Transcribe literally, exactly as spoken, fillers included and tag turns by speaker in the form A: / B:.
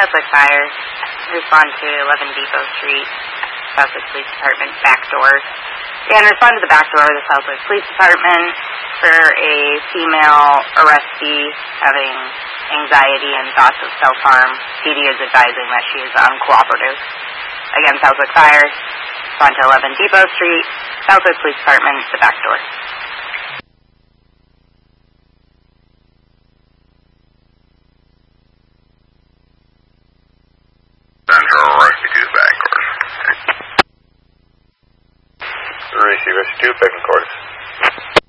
A: Southwick Fire. Respond to eleven Depot Street, Southwick Police Department, back door. And respond to the back door of the Southwick Police Department for a female arrestee having anxiety and thoughts of self-harm. P D is advising that she is uncooperative. Again, Southwick Fire. Respond to eleven Depot Street, Southwick Police Department, the back door.
B: Receiver two, picking quarters.